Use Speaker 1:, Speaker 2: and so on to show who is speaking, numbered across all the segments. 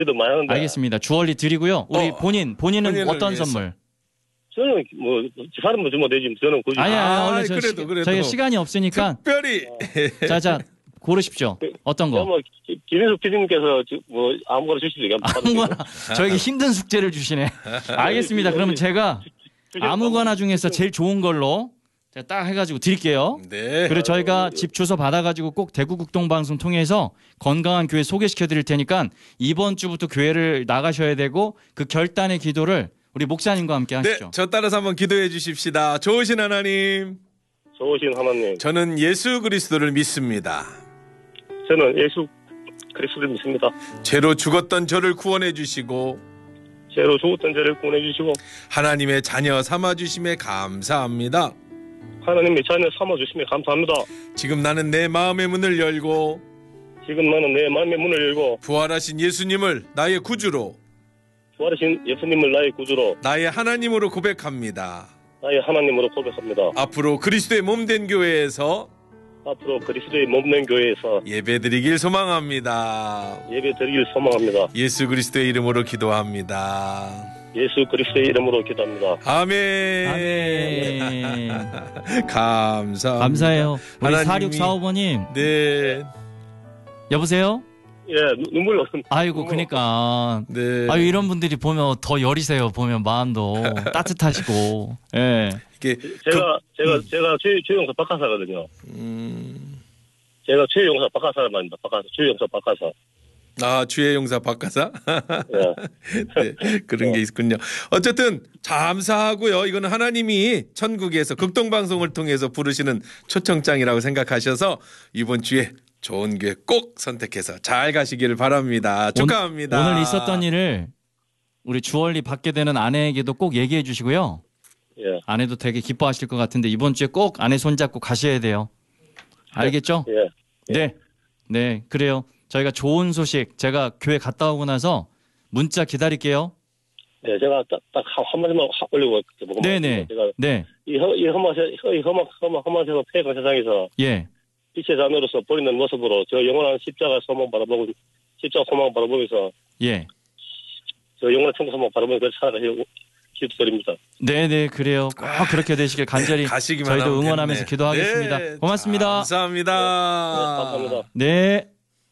Speaker 1: 그래도 많이 하는데.
Speaker 2: 알겠습니다. 주얼리 드리고요. 우리 본인은 어떤
Speaker 3: 위해서.
Speaker 2: 선물?
Speaker 1: 저는 뭐 사람 뭐 주면 되지. 저는 굳이.
Speaker 2: 아니,
Speaker 3: 그래도.
Speaker 2: 저희가 시간이 없으니까.
Speaker 3: 특별히.
Speaker 2: 자, 고르십시오. 어떤 거?
Speaker 1: 뭐 김인숙 PD님께서 뭐 아무거나 주시죠.
Speaker 2: 아무거나. 저에게 힘든 숙제를 주시네. 알겠습니다. 그러면 제가 아무거나 중에서 제일 좋은 걸로 제가 딱 해가지고 드릴게요.
Speaker 3: 네.
Speaker 2: 그리고 저희가 집 주소 받아가지고 꼭 대구국동방송 통해서 건강한 교회 소개시켜 드릴 테니까 이번 주부터 교회를 나가셔야 되고 그 결단의 기도를 우리 목사님과 함께 하시죠.
Speaker 3: 네, 저 따라서 한번 기도해 주십시다. 좋으신 하나님.
Speaker 1: 좋으신 하나님.
Speaker 3: 저는 예수 그리스도를 믿습니다.
Speaker 1: 저는 예수 그리스도를 믿습니다.
Speaker 3: 죄로 죽었던 저를 구원해 주시고
Speaker 1: 죄로 죽었던 죄를 구원해 주시고
Speaker 3: 하나님의 자녀 삼아 주심에 감사합니다.
Speaker 1: 하나님의 자녀 삼아 주심에 감사합니다.
Speaker 3: 지금 나는 내 마음의 문을 열고
Speaker 1: 지금 나는 내 마음의 문을 열고
Speaker 3: 부활하신 예수님을 나의 구주로
Speaker 1: 부활하신 예수님을 나의 구주로
Speaker 3: 나의 하나님으로 고백합니다.
Speaker 1: 나의 하나님으로 고백합니다.
Speaker 3: 앞으로 그리스도의 몸된 교회에서
Speaker 1: 앞으로 그리스도의 몸된 교회에서
Speaker 3: 예배드리길 소망합니다.
Speaker 1: 예배드리길 소망합니다.
Speaker 3: 예수 그리스도의 이름으로 기도합니다.
Speaker 1: 예수 그리스도의 이름으로 기도합니다.
Speaker 3: 아멘.
Speaker 2: 아멘.
Speaker 3: 감사해요.
Speaker 2: 우리
Speaker 3: 하나님이-
Speaker 2: 4645번님.
Speaker 3: 네.
Speaker 2: 여보세요?
Speaker 1: 예, 눈물 나는.
Speaker 2: 아이고, 그니까.
Speaker 3: 네.
Speaker 2: 아유, 이런 분들이 보면 더 여리세요. 보면 마음도 따뜻하시고. 예.
Speaker 3: 이게
Speaker 1: 제가 주용사 박하사거든요. 제가 주용사 박하사랍니다. 주용사 박하사.
Speaker 3: 주의 용사 박가사?
Speaker 1: 예.
Speaker 3: 네, 그런 게 있군요. 어쨌든 감사하고요. 이거는 하나님이 천국에서 극동방송을 통해서 부르시는 초청장이라고 생각하셔서 이번 주에 좋은 교회 꼭 선택해서 잘 가시기를 바랍니다. 축하합니다.
Speaker 2: 오늘 있었던 일을 우리 주얼리 받게 되는 아내에게도 꼭 얘기해 주시고요.
Speaker 1: 예.
Speaker 2: 아내도 되게 기뻐하실 것 같은데 이번 주에 꼭 아내 손잡고 가셔야 돼요. 알겠죠?
Speaker 1: 예.
Speaker 2: 네, 그래요. 저희가 좋은 소식 제가 교회 갔다 오고 나서 문자 기다릴게요.
Speaker 1: 네, 제가 딱 한 마디만 확 올리고 보고
Speaker 2: 네네.
Speaker 1: 제가
Speaker 2: 네.
Speaker 1: 이 험악해서 폐가 세상에서
Speaker 2: 예.
Speaker 1: 빛의 자녀로서 보이는 모습으로 저 영원한 십자가 소망 바라보고 십자가 소망 바라보면서
Speaker 2: 예.
Speaker 1: 저 영원한 천국 소망 바라보면서 살아가시고 기도드립니다.
Speaker 2: 네네, 그래요. 꼭 그렇게 되시길 간절히
Speaker 3: 가시기만
Speaker 2: 저희도
Speaker 3: 하면
Speaker 2: 응원하면서
Speaker 3: 됐네.
Speaker 2: 기도하겠습니다.
Speaker 3: 네,
Speaker 2: 고맙습니다.
Speaker 3: 감사합니다.
Speaker 1: 감사합니다.
Speaker 2: 네.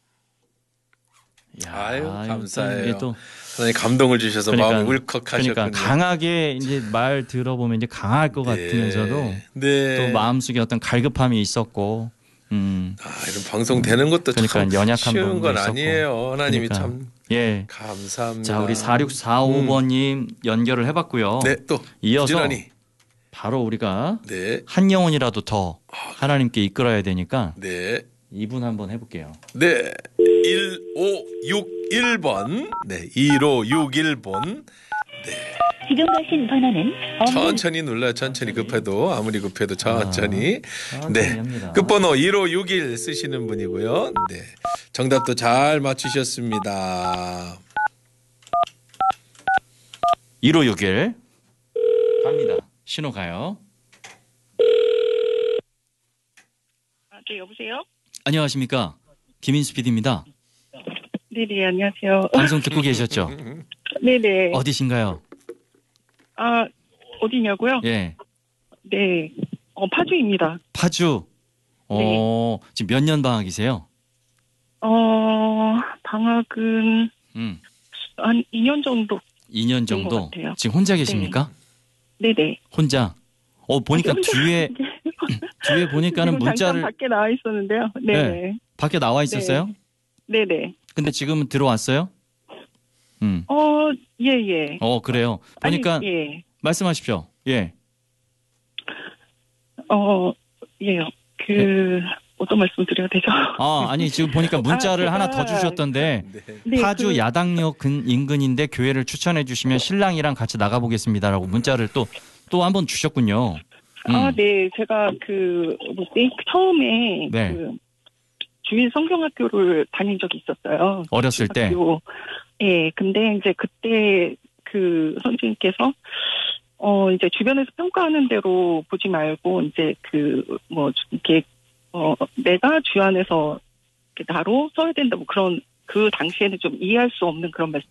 Speaker 3: 아유,
Speaker 2: 이게
Speaker 3: 감사해요.
Speaker 2: 또
Speaker 3: 하나님 감동을 주셔서 마음이 울컥하셨군요.
Speaker 2: 그러니까 강하게 이제 말 들어보면 이제 강할 것 같으면서도
Speaker 3: 네.
Speaker 2: 또 마음속에 어떤 갈급함이 있었고,
Speaker 3: 이런 방송 되는 것도
Speaker 2: 그러니까
Speaker 3: 참
Speaker 2: 연약한
Speaker 3: 쉬운
Speaker 2: 부분도
Speaker 3: 건
Speaker 2: 있었고.
Speaker 3: 아니에요. 하나님이
Speaker 2: 그러니까.
Speaker 3: 참
Speaker 2: 예.
Speaker 3: 감사합니다.
Speaker 2: 자, 우리 4645번님 연결을 해봤고요.
Speaker 3: 네, 또
Speaker 2: 이어서
Speaker 3: 부지런히.
Speaker 2: 바로 우리가
Speaker 3: 네,
Speaker 2: 한 영혼이라도 더 하나님께 이끌어야 되니까
Speaker 3: 네,
Speaker 2: 이분 한번 해볼게요.
Speaker 3: 네. 1561번. 네, 1561번.
Speaker 4: 지금 가신 번호는
Speaker 3: 천천히 눌러요. 천천히 급해도 아무리 급해도 천천히.
Speaker 2: 천천히
Speaker 3: 네.
Speaker 2: 합니다.
Speaker 3: 끝번호 1561 쓰시는 분이고요. 네. 정답도 잘 맞추셨습니다.
Speaker 2: 1561 갑니다. 신호 가요.
Speaker 5: 네, 여보세요?
Speaker 2: 안녕하십니까. 김인수 PD입니다.
Speaker 5: 네네, 안녕하세요.
Speaker 2: 방송 듣고 계셨죠?
Speaker 5: 네네.
Speaker 2: 어디신가요?
Speaker 5: 어디냐고요?
Speaker 2: 예.
Speaker 5: 네. 파주입니다.
Speaker 2: 파주. 지금 몇 년 방학이세요?
Speaker 5: 방학은 한 2년 정도.
Speaker 2: 2년
Speaker 5: 된 것
Speaker 2: 정도.
Speaker 5: 같아요.
Speaker 2: 지금 혼자 계십니까?
Speaker 5: 네네.
Speaker 2: 혼자. 보니까
Speaker 5: 혼자
Speaker 2: 뒤에 보니까는
Speaker 5: 지금
Speaker 2: 문자를
Speaker 5: 잠깐 밖에 나와 있었는데요. 네네.
Speaker 2: 네. 밖에 나와 있었어요?
Speaker 5: 네네.
Speaker 2: 근데 지금은 들어왔어요?
Speaker 5: 예.
Speaker 2: 그래요. 보니까
Speaker 5: 아니, 예.
Speaker 2: 말씀하십시오. 예.
Speaker 5: 예요. 어떤 말씀 드려야 되죠?
Speaker 2: 아니 지금 보니까 문자를 하나 더 주셨던데
Speaker 5: 네,
Speaker 2: 파주 야당역 인근인데 교회를 추천해 주시면 신랑이랑 같이 나가보겠습니다라고 문자를 또 한번 주셨군요.
Speaker 5: 네. 제가 처음에
Speaker 2: 네.
Speaker 5: 주일 성경학교를 다닌 적이 있었어요.
Speaker 2: 어렸을 때.
Speaker 5: 예. 근데 이제 그때 선생님께서 이제 주변에서 평가하는 대로 보지 말고 이제 이렇게 내가 주 안에서 이렇게 나로 써야 된다 그런 그 당시에는 좀 이해할 수 없는 그런 말씀